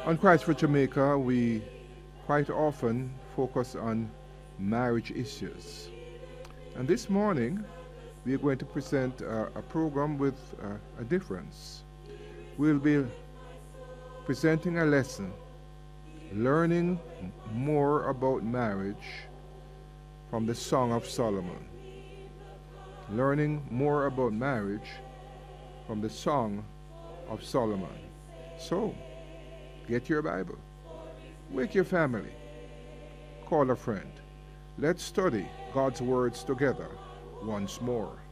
On Christ for Jamaica, we quite often focus on marriage issues. And this morning, we are going to present a program with a difference. We'll be presenting a lesson, learning more about marriage from the Song of Solomon. Learning more about marriage from the Song of Solomon. So, get your Bible, wake your family, call a friend. Let's study God's words together once more.